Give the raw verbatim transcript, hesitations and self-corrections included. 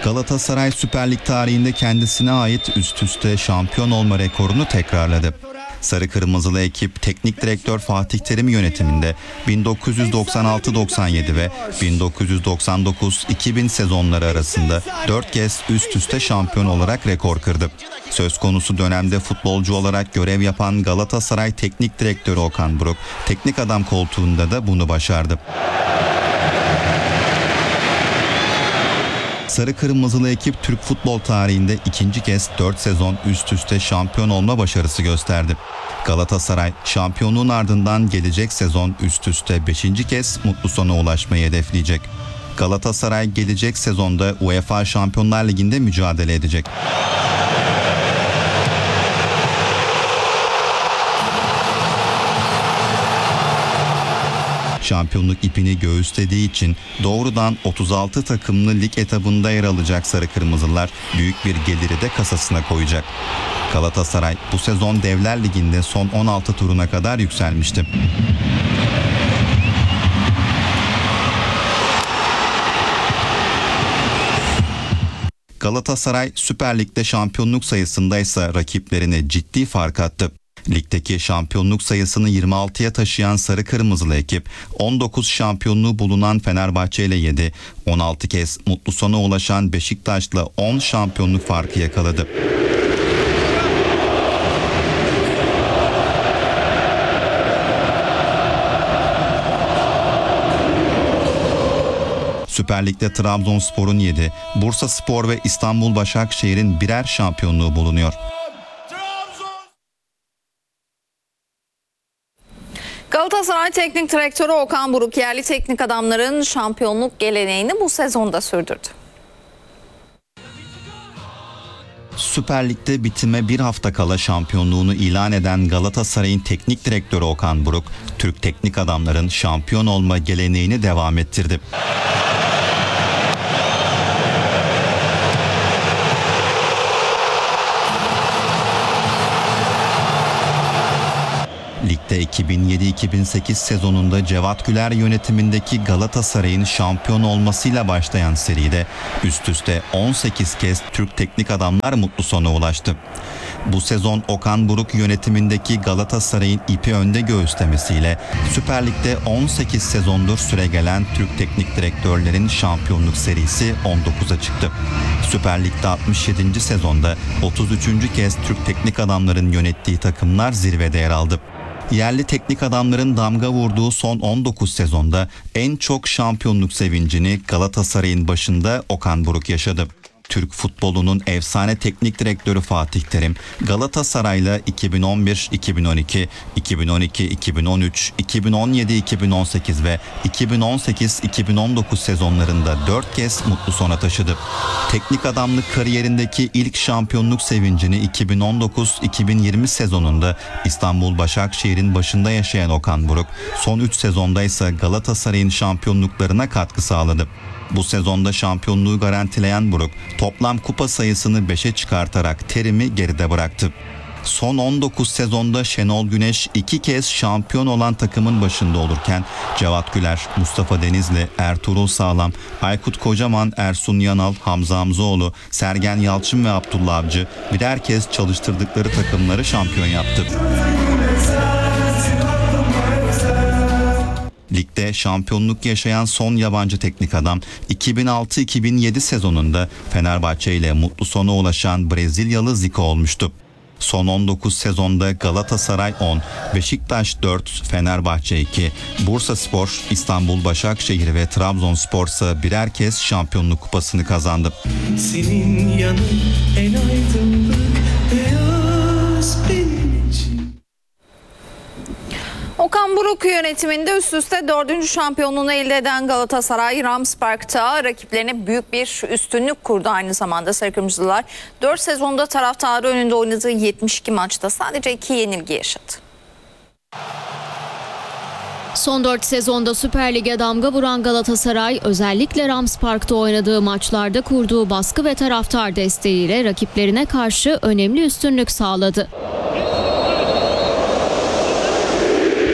Galatasaray Süper Lig tarihinde kendisine ait üst üste şampiyon olma rekorunu tekrarladı. Sarı Kırmızılı ekip teknik direktör Fatih Terim yönetiminde bin dokuz yüz doksan altı doksan yedi ve bin dokuz yüz doksan dokuz iki bin sezonları arasında dört kez üst üste şampiyon olarak rekor kırdı. Söz konusu dönemde futbolcu olarak görev yapan Galatasaray Teknik Direktörü Okan Buruk, teknik adam koltuğunda da bunu başardı. Sarı Kırmızılı ekip Türk futbol tarihinde ikinci kez dört sezon üst üste şampiyon olma başarısı gösterdi. Galatasaray şampiyonluğun ardından gelecek sezon üst üste beşinci kez mutlu sona ulaşmayı hedefleyecek. Galatasaray gelecek sezonda UEFA Şampiyonlar Ligi'nde mücadele edecek. Şampiyonluk ipini göğüslediği için doğrudan otuz altı takımlı lig etabında yer alacak Sarı Kırmızılar büyük bir geliri de kasasına koyacak. Galatasaray bu sezon Devler Ligi'nde son on altı turuna kadar yükselmişti. Galatasaray Süper Lig'de şampiyonluk sayısında ise rakiplerine ciddi fark attı. Ligdeki şampiyonluk sayısını yirmi altıya taşıyan Sarı Kırmızılı ekip on dokuz şampiyonluğu bulunan Fenerbahçe ile yedi, on altı kez mutlu sona ulaşan Beşiktaş'la on şampiyonluk farkı yakaladı. Süper Lig'de Trabzonspor'un yedi, Bursaspor ve İstanbul Başakşehir'in birer şampiyonluğu bulunuyor. Galatasaray Teknik Direktörü Okan Buruk yerli teknik adamların şampiyonluk geleneğini bu sezonda sürdürdü. Süper Lig'de bitime bir hafta kala şampiyonluğunu ilan eden Galatasaray'ın teknik direktörü Okan Buruk, Türk teknik adamların şampiyon olma geleneğini devam ettirdi. Ligde iki bin yedi iki bin sekiz sezonunda Cevat Güler yönetimindeki Galatasaray'ın şampiyon olmasıyla başlayan seride üst üste on sekiz kez Türk teknik adamlar mutlu sona ulaştı. Bu sezon Okan Buruk yönetimindeki Galatasaray'ın ipi önde göğüslemesiyle Süper Lig'de on sekiz sezondur süregelen Türk teknik direktörlerin şampiyonluk serisi on dokuza çıktı. Süper Lig'de altmış yedinci sezonda otuz üçüncü kez Türk teknik adamların yönettiği takımlar zirvede yer aldı. Yerli teknik adamların damga vurduğu son on dokuz sezonda en çok şampiyonluk sevincini Galatasaray'ın başında Okan Buruk yaşadı. Türk futbolunun efsane teknik direktörü Fatih Terim, Galatasaray'la iki bin on bir iki bin on iki, iki bin on iki iki bin on üç, iki bin on yedi iki bin on sekiz ve iki bin on sekiz iki bin on dokuz sezonlarında dört kez mutlu sona taşıdı. Teknik adamlık kariyerindeki ilk şampiyonluk sevincini iki bin on dokuz iki bin yirmi sezonunda İstanbul Başakşehir'in başında yaşayan Okan Buruk, son üç sezonda ise Galatasaray'ın şampiyonluklarına katkı sağladı. Bu sezonda şampiyonluğu garantileyen Buruk, toplam kupa sayısını beşe çıkartarak Terim'i geride bıraktı. Son on dokuz sezonda Şenol Güneş iki kez şampiyon olan takımın başında olurken Cevat Güler, Mustafa Denizli, Ertuğrul Sağlam, Aykut Kocaman, Ersun Yanal, Hamza Hamzoğlu, Sergen Yalçın ve Abdullah Avcı birer kez çalıştırdıkları takımları şampiyon yaptı. Ligde şampiyonluk yaşayan son yabancı teknik adam iki bin altı iki bin yedi sezonunda Fenerbahçe ile mutlu sona ulaşan Brezilyalı Zico olmuştu. Son on dokuz sezonda Galatasaray on, Beşiktaş dört, Fenerbahçe iki, Bursaspor, İstanbul Başakşehir ve Trabzonspor ise birer kez şampiyonluk kupasını kazandı. Senin yanın en aydınlık beyaz benim için. Okan Buruk yönetiminde üst üste dördüncü şampiyonluğunu elde eden Galatasaray Rams Park'ta rakiplerine büyük bir üstünlük kurdu aynı zamanda. Sarı Kırmızılar dört sezonda taraftarı önünde oynadığı yetmiş iki maçta sadece iki yenilgi yaşadı. Son dört sezonda Süper Lig'e damga vuran Galatasaray özellikle Rams Park'ta oynadığı maçlarda kurduğu baskı ve taraftar desteğiyle rakiplerine karşı önemli üstünlük sağladı.